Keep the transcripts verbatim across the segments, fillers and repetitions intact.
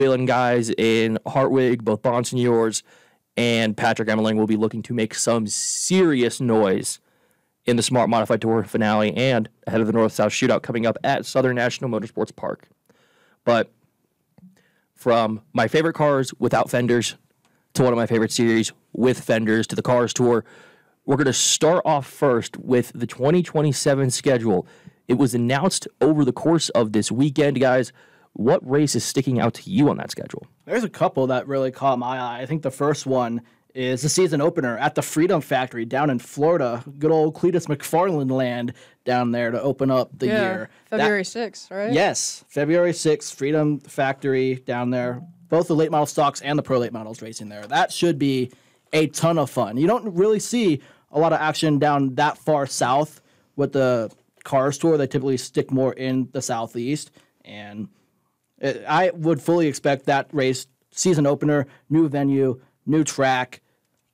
Whalen guys in Hartwig, both Bonsignors and Patrick Emmerling will be looking to make some serious noise in the Smart Modified Tour finale and ahead of the North-South Shootout coming up at Southern National Motorsports Park. But from my favorite cars without fenders to one of my favorite series with fenders to the Cars Tour, we're going to start off first with the twenty twenty-seven schedule. It was announced over the course of this weekend, guys. What race is sticking out to you on that schedule? There's a couple that really caught my eye. I think the first one is the season opener at the Freedom Factory down in Florida. Good old Cletus McFarland land down there to open up the yeah, year. February sixth, right? Yes, February sixth, Freedom Factory down there. Both the late model stocks and the pro late models racing there. That should be a ton of fun. You don't really see a lot of action down that far south with the Cars Tour. They typically stick more in the southeast, and it, I would fully expect that race, season opener, new venue, new track,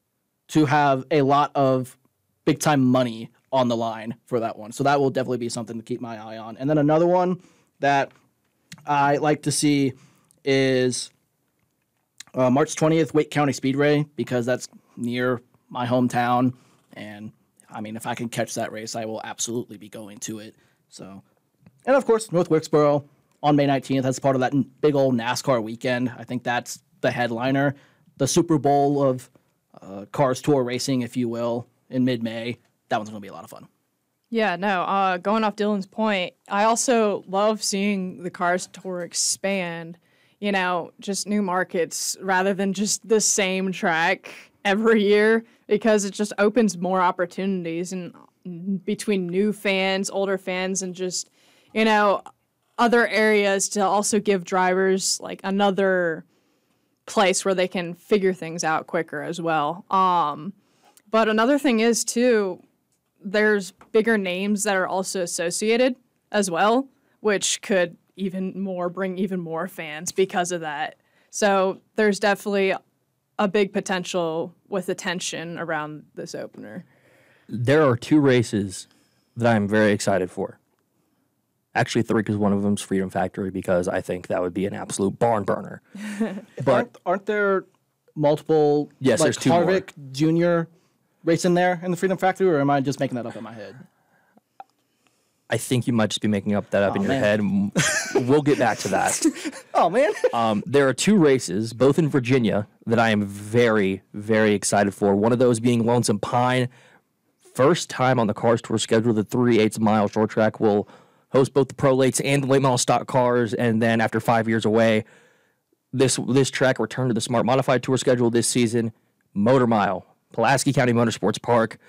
to have a lot of big-time money on the line for that one. So that will definitely be something to keep my eye on. And then another one that I like to see is uh, March twentieth, Wake County Speedway, because that's near my hometown. And, I mean, if I can catch that race, I will absolutely be going to it. So, and, of course, North Wilkesboro on May nineteenth. That's part of that big old NASCAR weekend. I think that's the headliner. The Super Bowl of uh, Cars Tour racing, if you will, in mid-May. That one's going to be a lot of fun. Yeah, no, uh, going off Dylan's point, I also love seeing the Cars Tour expand, you know, just new markets rather than just the same track every year, because it just opens more opportunities and between new fans, older fans, and just, you know, other areas to also give drivers like another place where they can figure things out quicker as well. Um, but another thing is, too, there's bigger names that are also associated as well, which could even more bring even more fans because of that. So there's definitely a big potential with attention around this opener. There are two races that I'm very excited for. Actually, three, because one of them's Freedom Factory, because I think that would be an absolute barn burner. But aren't, aren't there multiple yes, like there's two Harvick Junior racing there in the Freedom Factory, or am I just making that up in my head? I think you might just be making up that up Oh, in your man. head. We'll get back to that. Oh, man. Um, there are two races, both in Virginia, that I am very, very excited for. One of those being Lonesome Pine. First time on the Cars Tour schedule, the three eighths mile short track will host both the Pro Lates and the late model stock cars, and then after five years away, this this track returned to the Smart Modified Tour schedule this season. Motor Mile, Pulaski County Motorsports Park,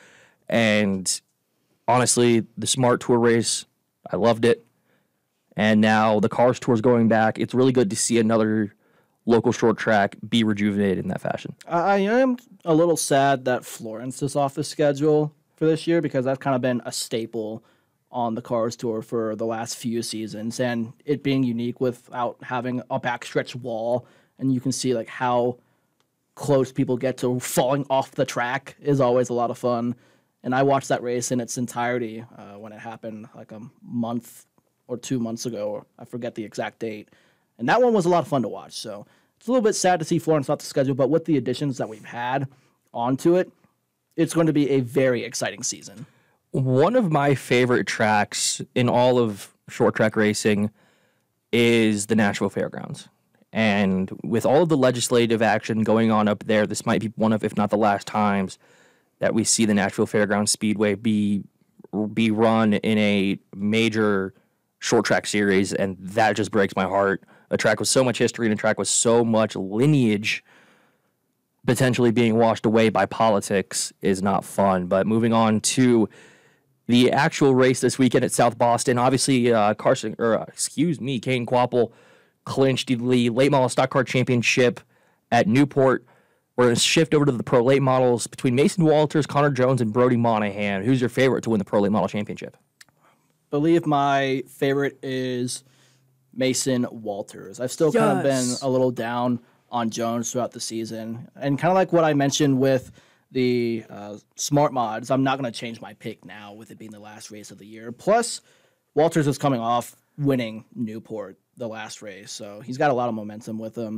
and honestly, the Smart Tour race, I loved it. And now the Cars Tour is going back. It's really good to see another local short track be rejuvenated in that fashion. I am a little sad that Florence is off the schedule for this year, because that's kind of been a staple on the Cars Tour for the last few seasons, and it being unique without having a backstretch wall, and you can see like how close people get to falling off the track is always a lot of fun. And I watched that race in its entirety uh, when it happened like a month or two months ago, or I forget the exact date, and that one was a lot of fun to watch. So it's a little bit sad to see Florence off the schedule, but with the additions that we've had onto it, it's going to be a very exciting season. One of my favorite tracks in all of short track racing is the Nashville Fairgrounds. And with all of the legislative action going on up there, this might be one of, if not the last times, that we see the Nashville Fairgrounds Speedway be be run in a major short track series, and that just breaks my heart. A track with so much history and a track with so much lineage potentially being washed away by politics is not fun. But moving on to the actual race this weekend at South Boston, obviously uh, Carson, or uh, excuse me, Kane Quapple clinched the late model stock car championship at Newport. We're going to shift over to the pro late models between Mason Walters, Connor Jones, and Brody Monahan. Who's your favorite to win the pro late model championship? Believe my favorite is Mason Walters. I've still kind of been Yes. a little down on Jones throughout the season, and kind of like what I mentioned with the uh, smart mods, I'm not going to change my pick now with it being the last race of the year. Plus, Walters is coming off winning Newport the last race. So he's got a lot of momentum with him.